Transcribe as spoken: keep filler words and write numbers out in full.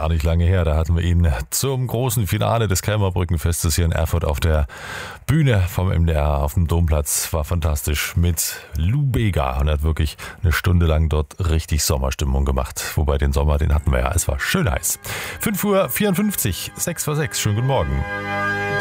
gar nicht lange her. Da hatten wir ihn zum großen Finale des Krämerbrückenfestes hier in Erfurt auf der Bühne vom M D R auf dem Domplatz. War fantastisch mit Lou Bega und hat wirklich eine Stunde lang dort richtig Sommerstimmung gemacht. Wobei den Sommer, den hatten wir ja, es war schön heiß. fünf Uhr vierundfünfzig, sechs vor sechs. Schönen guten Morgen.